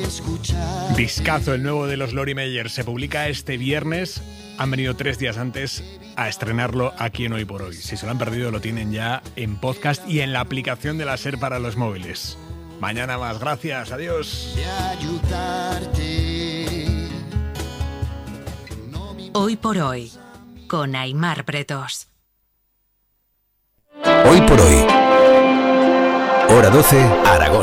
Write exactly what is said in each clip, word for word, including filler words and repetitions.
Discazo, el nuevo de los Lori Meyer, se publica este viernes. Han venido tres días antes a estrenarlo aquí en Hoy por Hoy. Si se lo han perdido, lo tienen ya en podcast y en la aplicación de la SER para los móviles. Mañana más, gracias, adiós. Hoy por Hoy, con Aimar Pretos. Hoy por Hoy, hora doce, Aragón.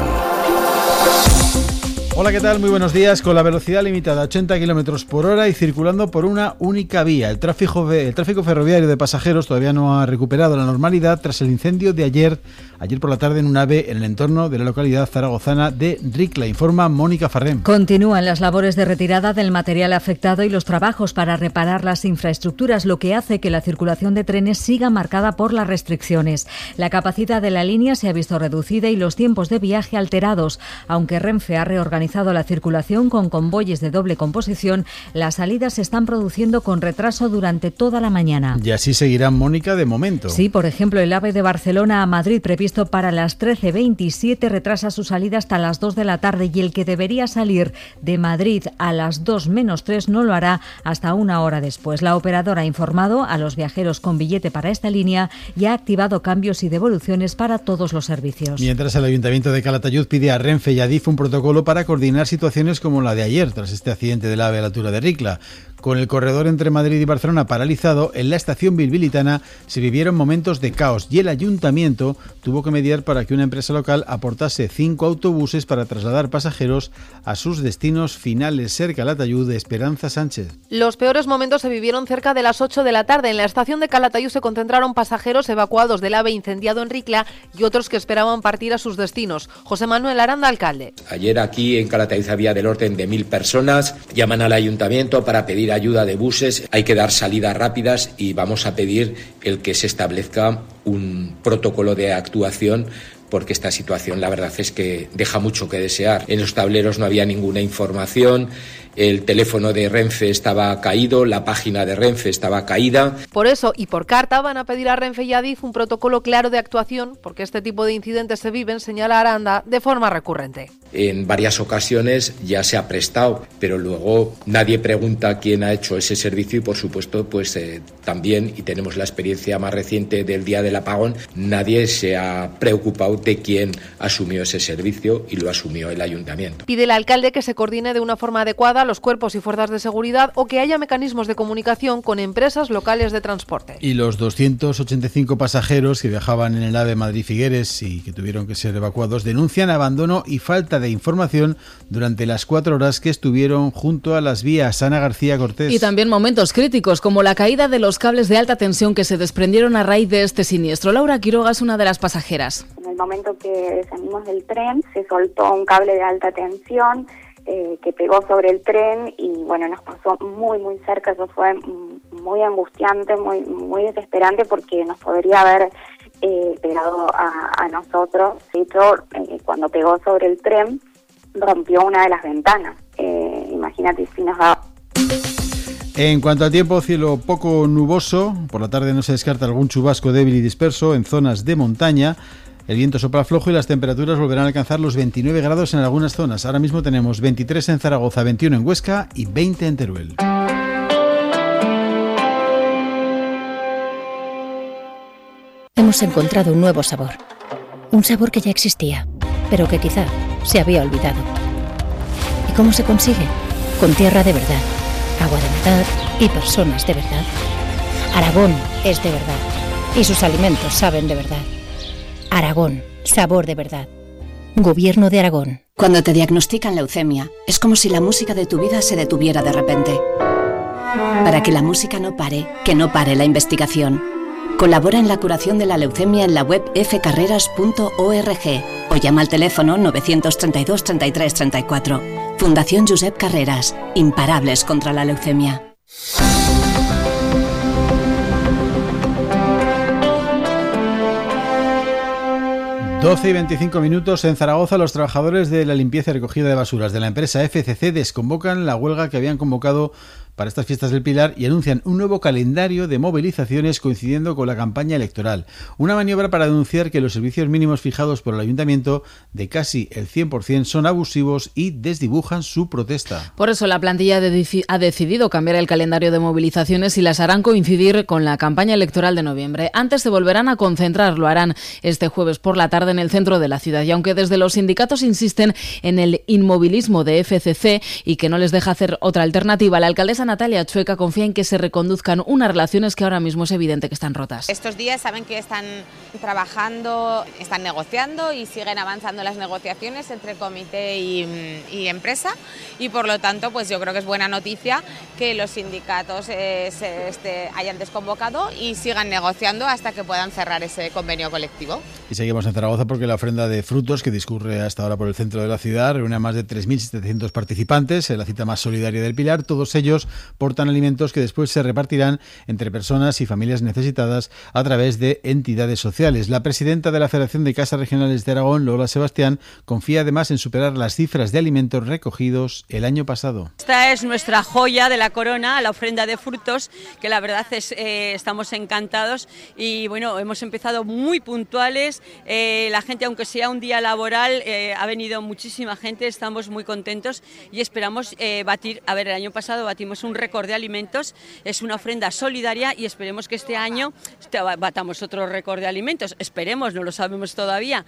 Hola, ¿qué tal? Muy buenos días. Con la velocidad limitada a ochenta kilómetros por hora y circulando por una única vía. El tráfico, el tráfico ferroviario de pasajeros todavía no ha recuperado la normalidad tras el incendio de ayer, ayer por la tarde en un AVE en el entorno de la localidad zaragozana de Ricla, informa Mónica Farrén. Continúan las labores de retirada del material afectado y los trabajos para reparar las infraestructuras, lo que hace que la circulación de trenes siga marcada por las restricciones. La capacidad de la línea se ha visto reducida y los tiempos de viaje alterados, aunque Renfe ha reorganizado la circulación con convoyes de doble composición, las salidas se están produciendo con retraso durante toda la mañana. Y así seguirá, Mónica, de momento. Sí, por ejemplo, el AVE de Barcelona a Madrid, previsto para las trece veintisiete, retrasa su salida hasta las dos de la tarde y el que debería salir de Madrid a las dos menos tres no lo hará hasta una hora después. La operadora ha informado a los viajeros con billete para esta línea y ha activado cambios y devoluciones para todos los servicios. Mientras, el Ayuntamiento de Calatayud pide a Renfe y Adif un protocolo para coordinar situaciones como la de ayer, tras este accidente del AVE a la altura de Ricla. Con el corredor entre Madrid y Barcelona paralizado, en la estación bilbilitana se vivieron momentos de caos y el ayuntamiento tuvo que mediar para que una empresa local aportase cinco autobuses para trasladar pasajeros a sus destinos finales. SER Calatayud, de Esperanza Sánchez. Los peores momentos se vivieron cerca de las ocho de la tarde. En la estación de Calatayud se concentraron pasajeros evacuados del AVE incendiado en Ricla y otros que esperaban partir a sus destinos. José Manuel Aranda, alcalde. Ayer aquí en Calatayud había del orden de mil personas. Llaman al ayuntamiento para pedir ayuda de buses. Hay que dar salidas rápidas y vamos a pedir el que se establezca un protocolo de actuación, porque esta situación la verdad es que deja mucho que desear. En los tableros no había ninguna información, el teléfono de Renfe estaba caído, la página de Renfe estaba caída. Por eso y por carta van a pedir a Renfe y a Adif un protocolo claro de actuación, porque este tipo de incidentes se viven, señala Aranda, de forma recurrente. En varias ocasiones ya se ha prestado, pero luego nadie pregunta quién ha hecho ese servicio y, por supuesto, pues eh, también, y tenemos la experiencia más reciente del día del apagón, nadie se ha preocupado de quién asumió ese servicio y lo asumió el ayuntamiento. Pide el alcalde que se coordine de una forma adecuada los cuerpos y fuerzas de seguridad o que haya mecanismos de comunicación con empresas locales de transporte. Y los doscientos ochenta y cinco pasajeros que viajaban en el AVE Madrid-Figueres y que tuvieron que ser evacuados denuncian abandono y falta de información durante las cuatro horas que estuvieron junto a las vías. Ana García Cortés. Y también momentos críticos como la caída de los cables de alta tensión que se desprendieron a raíz de este siniestro. Laura Quiroga es una de las pasajeras. En el momento que descendimos del tren se soltó un cable de alta tensión eh, que pegó sobre el tren y bueno, nos pasó muy muy cerca. Eso fue muy angustiante, muy muy desesperante porque nos podría haber eh, pegado a, a nosotros. De hecho, eh, cuando pegó sobre el tren rompió una de las ventanas. Eh, imagínate si nos da. En cuanto al tiempo, cielo poco nuboso. Por la tarde no se descarta algún chubasco débil y disperso en zonas de montaña. El viento sopla flojo y las temperaturas volverán a alcanzar los veintinueve grados en algunas zonas. Ahora mismo tenemos veintitrés en Zaragoza, veintiuno en Huesca y veinte en Teruel. Hemos encontrado un nuevo sabor. Un sabor que ya existía, pero que quizá se había olvidado. ¿Y cómo se consigue? Con tierra de verdad, agua de verdad y personas de verdad. Aragón es de verdad y sus alimentos saben de verdad. Aragón, sabor de verdad. Gobierno de Aragón. Cuando te diagnostican leucemia, es como si la música de tu vida se detuviera de repente. Para que la música no pare, que no pare la investigación. Colabora en la curación de la leucemia en la web f carreras punto org o llama al teléfono novecientos treinta y dos treinta y tres treinta y cuatro. Fundación Josep Carreras, imparables contra la leucemia. doce y veinticinco minutos en Zaragoza. Los trabajadores de la limpieza y recogida de basuras de la empresa F C C desconvocan la huelga que habían convocado para estas fiestas del Pilar y anuncian un nuevo calendario de movilizaciones coincidiendo con la campaña electoral. Una maniobra para denunciar que los servicios mínimos fijados por el ayuntamiento de casi el cien por ciento son abusivos y desdibujan su protesta. Por eso la plantilla ha decidido cambiar el calendario de movilizaciones y las harán coincidir con la campaña electoral de noviembre. Antes se volverán a concentrar, lo harán este jueves por la tarde en el centro de la ciudad. Y aunque desde los sindicatos insisten en el inmovilismo de F C C y que no les deja hacer otra alternativa, la alcaldesa Natalia Chueca confía en que se reconduzcan unas relaciones que ahora mismo es evidente que están rotas. Estos días saben que están trabajando, están negociando y siguen avanzando las negociaciones entre comité y, y empresa, y por lo tanto pues yo creo que es buena noticia que los sindicatos eh, se este, hayan desconvocado y sigan negociando hasta que puedan cerrar ese convenio colectivo. Y seguimos en Zaragoza porque la ofrenda de frutos que discurre hasta ahora por el centro de la ciudad reúne a más de tres mil setecientos participantes en la cita más solidaria del Pilar. Todos ellos portan alimentos que después se repartirán entre personas y familias necesitadas a través de entidades sociales. La presidenta de la Federación de Casas Regionales de Aragón, Lola Sebastián, confía además en superar las cifras de alimentos recogidos el año pasado. Esta es nuestra joya de la corona, la ofrenda de frutos, que la verdad es eh, estamos encantados y bueno, hemos empezado muy puntuales. Eh, la gente, aunque sea un día laboral, eh, ha venido muchísima gente, estamos muy contentos y esperamos eh, batir, a ver, el año pasado batimos un récord de alimentos, es una ofrenda solidaria y esperemos que este año batamos otro récord de alimentos, esperemos, no lo sabemos todavía.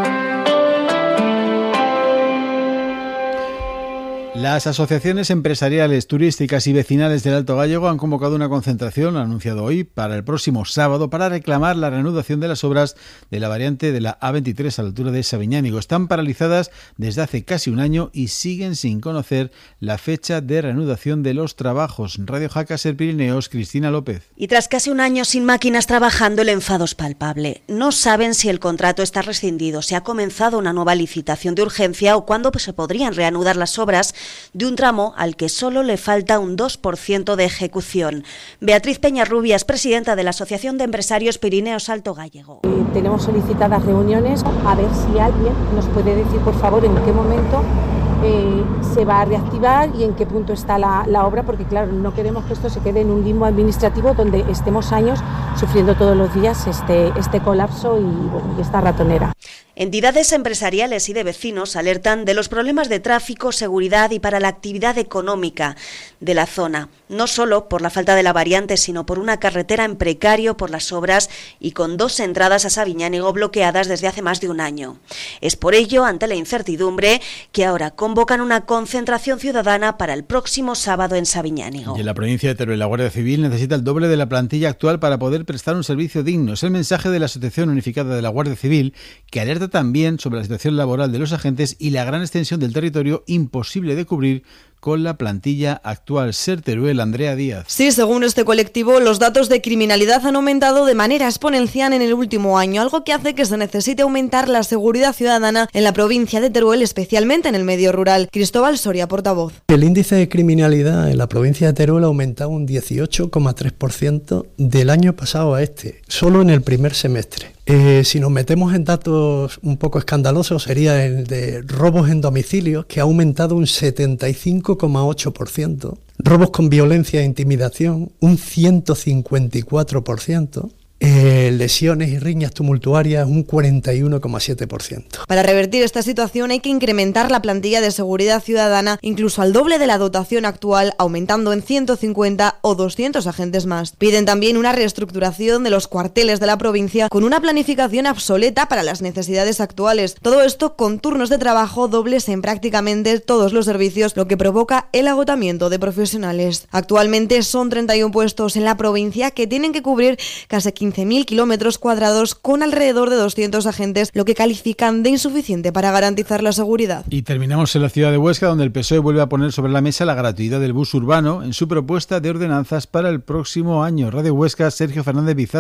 Las asociaciones empresariales, turísticas y vecinales del Alto Gállego han convocado una concentración, lo han anunciado hoy, para el próximo sábado para reclamar la reanudación de las obras de la variante de la A veintitrés a la altura de Sabiñánigo. Están paralizadas desde hace casi un año y siguen sin conocer la fecha de reanudación de los trabajos. Radio Jaca Ser Pirineos, Cristina López. Y tras casi un año sin máquinas trabajando, el enfado es palpable. No saben si el contrato está rescindido, si ha comenzado una nueva licitación de urgencia o cuándo se podrían reanudar las obras de un tramo al que solo le falta un dos por ciento de ejecución. Beatriz Peñarrubias, presidenta de la Asociación de Empresarios Pirineos Alto Gállego. Eh, tenemos solicitadas reuniones, a ver si alguien nos puede decir, por favor, en qué momento eh, se va a reactivar y en qué punto está la, la obra, porque claro, no queremos que esto se quede en un limbo administrativo donde estemos años sufriendo todos los días este, este colapso y, bueno, y esta ratonera. Entidades empresariales y de vecinos alertan de los problemas de tráfico, seguridad y para la actividad económica de la zona, no solo por la falta de la variante, sino por una carretera en precario por las obras y con dos entradas a Sabiñánigo bloqueadas desde hace más de un año. Es por ello, ante la incertidumbre, que ahora convocan una concentración ciudadana para el próximo sábado en Sabiñánigo. Y en la provincia de Teruel, la Guardia Civil necesita el doble de la plantilla actual para poder prestar un servicio digno. Es el mensaje de la Asociación Unificada de la Guardia Civil, que alerta también sobre la situación laboral de los agentes y la gran extensión del territorio imposible de cubrir con la plantilla actual. Ser Teruel, Andrea Díaz. Sí, según este colectivo, los datos de criminalidad han aumentado de manera exponencial en el último año, algo que hace que se necesite aumentar la seguridad ciudadana en la provincia de Teruel, especialmente en el medio rural. Cristóbal Soria, portavoz. El índice de criminalidad en la provincia de Teruel ha aumentado un dieciocho coma tres por ciento del año pasado a este, solo en el primer semestre. Eh, si nos metemos en datos un poco escandalosos, sería el de robos en domicilios, que ha aumentado un setenta y cinco coma ocho por ciento, robos con violencia e intimidación, un ciento cincuenta y cuatro por ciento, Eh, lesiones y riñas tumultuarias un cuarenta y uno coma siete por ciento. Para revertir esta situación hay que incrementar la plantilla de seguridad ciudadana incluso al doble de la dotación actual, aumentando en ciento cincuenta o doscientos agentes más. Piden también una reestructuración de los cuarteles de la provincia con una planificación obsoleta para las necesidades actuales. Todo esto con turnos de trabajo dobles en prácticamente todos los servicios, lo que provoca el agotamiento de profesionales. Actualmente son treinta y uno puestos en la provincia que tienen que cubrir casi quince mil kilómetros cuadrados con alrededor de doscientos agentes, lo que califican de insuficiente para garantizar la seguridad. Y terminamos en la ciudad de Huesca, donde el P S O E vuelve a poner sobre la mesa la gratuidad del bus urbano en su propuesta de ordenanzas para el próximo año. Radio Huesca, Sergio Fernández Bizarra.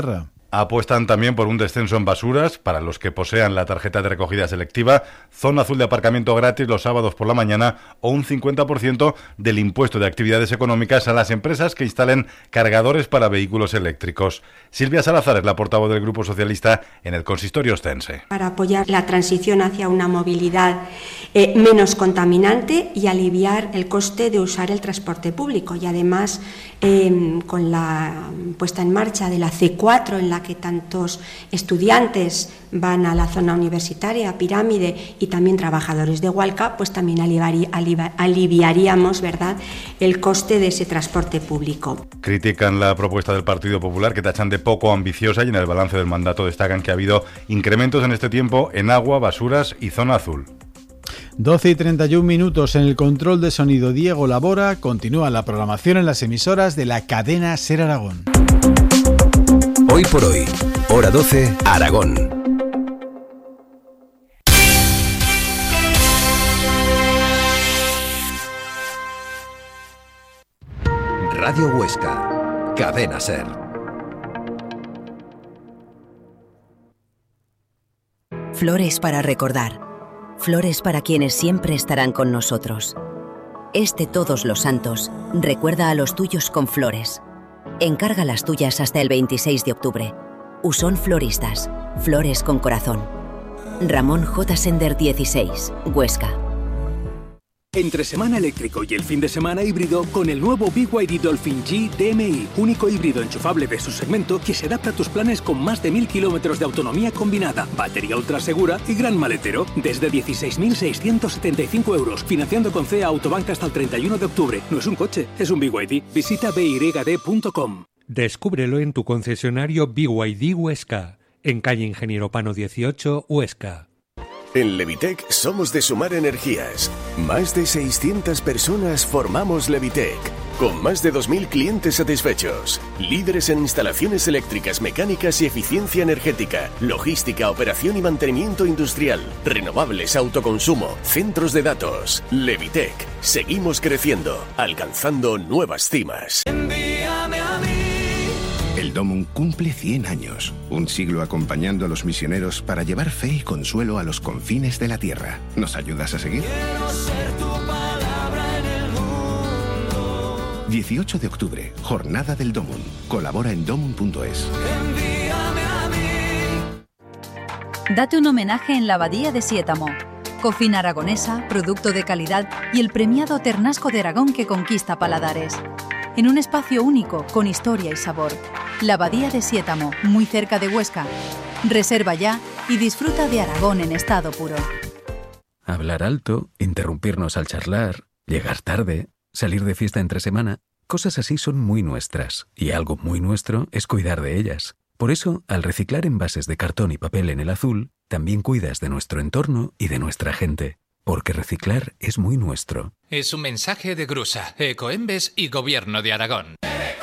Apuestan también por un descenso en basuras para los que posean la tarjeta de recogida selectiva, zona azul de aparcamiento gratis los sábados por la mañana o un cincuenta por ciento del impuesto de actividades económicas a las empresas que instalen cargadores para vehículos eléctricos. Silvia Salazar es la portavoz del Grupo Socialista en el consistorio ostense. Para apoyar la transición hacia una movilidad eh, menos contaminante y aliviar el coste de usar el transporte público. Y además, eh, con la puesta en marcha de la C cuatro, en la que tantos estudiantes van a la zona universitaria, a Pirámide, y también trabajadores de Hualca, pues también aliviarí, alivi, aliviaríamos, ¿verdad?, el coste de ese transporte público. Critican la propuesta del Partido Popular, que tachan de poco ambiciosa, y en el balance del mandato destacan que ha habido incrementos en este tiempo en agua, basuras y zona azul. doce y treinta y un minutos. En el control de sonido Diego Labora. Continúa la programación en las emisoras de la cadena SER Aragón. Hoy por hoy, hora doce, Aragón. Radio Huesca, cadena SER. Flores para recordar. Flores para quienes siempre estarán con nosotros. Este Todos los Santos, recuerda a los tuyos con flores. Encarga las tuyas hasta el veintiséis de octubre. Usón Floristas. Flores con corazón. Ramón J. Sender dieciséis, Huesca. Entre semana eléctrico y el fin de semana híbrido con el nuevo B Y D Dolphin G D M I, único híbrido enchufable de su segmento que se adapta a tus planes con más de mil kilómetros de autonomía combinada, batería ultra segura y gran maletero, desde dieciséis mil seiscientos setenta y cinco euros, financiando con C E A Autobank hasta el treinta y uno de octubre. No es un coche, es un B Y D. Visita b y d punto com. Descúbrelo en tu concesionario B Y D Huesca, en calle Ingeniero Pano dieciocho, Huesca. En Levitec somos de sumar energías. Más de seiscientas personas formamos Levitec, con más de dos mil clientes satisfechos. Líderes en instalaciones eléctricas, mecánicas y eficiencia energética, logística, operación y mantenimiento industrial, renovables, autoconsumo, centros de datos. Levitec, seguimos creciendo, alcanzando nuevas cimas. Envíame a mí. El Domum cumple cien años, un siglo acompañando a los misioneros para llevar fe y consuelo a los confines de la tierra. ¿Nos ayudas a seguir? Quiero ser tu palabra en el mundo. dieciocho de octubre, Jornada del Domum. Colabora en domum punto es. Envíame a mí. Date un homenaje en la Abadía de Siétamo. Cocina aragonesa, producto de calidad y el premiado Ternasco de Aragón que conquista paladares. En un espacio único, con historia y sabor. La Abadía de Siétamo, muy cerca de Huesca. Reserva ya y disfruta de Aragón en estado puro. Hablar alto, interrumpirnos al charlar, llegar tarde, salir de fiesta entre semana, cosas así son muy nuestras. Y algo muy nuestro es cuidar de ellas. Por eso, al reciclar envases de cartón y papel en el azul, también cuidas de nuestro entorno y de nuestra gente. Porque reciclar es muy nuestro. Es un mensaje de Grusa, Ecoembes y Gobierno de Aragón.